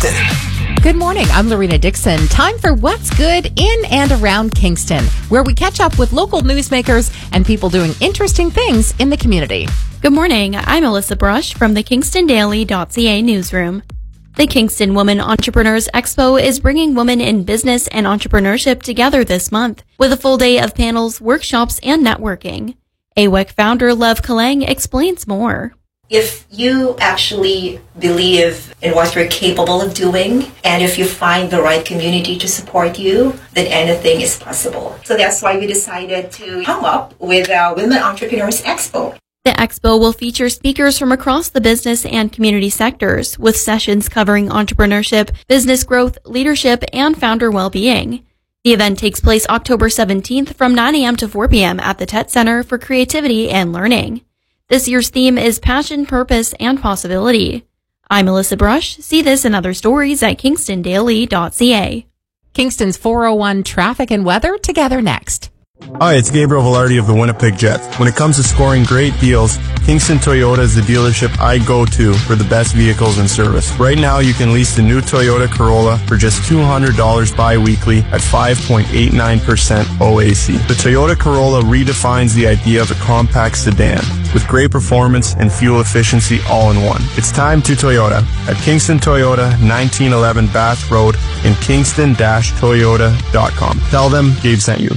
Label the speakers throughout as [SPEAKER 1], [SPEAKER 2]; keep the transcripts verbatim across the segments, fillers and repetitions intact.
[SPEAKER 1] Kingston.
[SPEAKER 2] Good morning. I'm Lorena Dixon. Time for What's Good in and around Kingston, where we catch up with local newsmakers and people doing interesting things in the community.
[SPEAKER 3] Good morning. I'm Alyssa Brush from the Kingston Daily dot C A newsroom. The Kingston Women Entrepreneurs Expo is bringing women in business and entrepreneurship together this month with a full day of panels, workshops, and networking. A W E C founder Lev Kalang explains more.
[SPEAKER 4] If you actually believe in what you're capable of doing, and if you find the right community to support you, then anything is possible. So that's why we decided to come up with a Women Entrepreneurs Expo.
[SPEAKER 3] The expo will feature speakers from across the business and community sectors, with sessions covering entrepreneurship, business growth, leadership, and founder well-being. The event takes place October seventeenth from nine a.m. to four p.m. at the Tett Center for Creativity and Learning. This year's theme is Passion, Purpose, and Possibility. I'm Alyssa Brush. See this and other stories at Kingston Daily dot C A.
[SPEAKER 2] Kingston's four oh one traffic and weather together next.
[SPEAKER 5] Hi, it's Gabriel Velarde of the Winnipeg Jets. When it comes to scoring great deals, Kingston Toyota is the dealership I go to for the best vehicles and service. Right now, you can lease the new Toyota Corolla for just two hundred dollars bi-weekly at five point eight nine percent O A C. The Toyota Corolla redefines the idea of a compact sedan with great performance and fuel efficiency all in one. It's time to Toyota at Kingston Toyota, nineteen eleven Bath Road in kingston dash toyota dot com. Tell them Gabe sent you.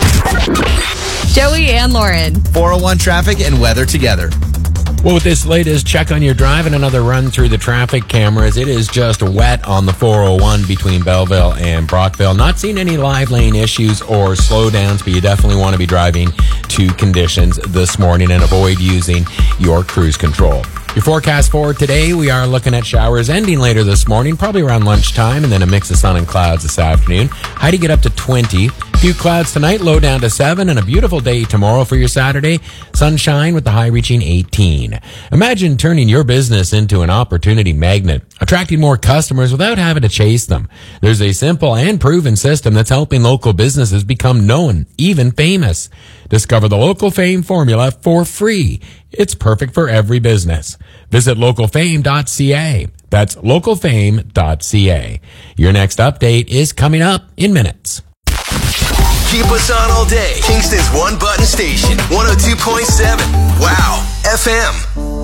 [SPEAKER 2] Joey and Lauren.
[SPEAKER 1] four oh one traffic and weather together.
[SPEAKER 6] Well, with this latest check on your drive and another run through the traffic cameras, it is just wet on the four oh one between Belleville and Brockville. Not seeing any live lane issues or slowdowns, but you definitely want to be driving to conditions this morning and avoid using your cruise control. Your forecast for today, we are looking at showers ending later this morning, probably around lunchtime, and then a mix of sun and clouds this afternoon. High to get up to twenty. A few clouds tonight, low down to seven, and a beautiful day tomorrow for your Saturday. Sunshine with the high reaching eighteen. Imagine turning your business into an opportunity magnet, attracting more customers without having to chase them. There's a simple and proven system that's helping local businesses become known, even famous. Discover the Local Fame formula for free. It's perfect for every business. Visit local fame dot c a. That's local fame dot c a. Your next update is coming up in minutes.
[SPEAKER 1] Keep us on all day. Kingston's one button station, one oh two point seven. Wow. F M.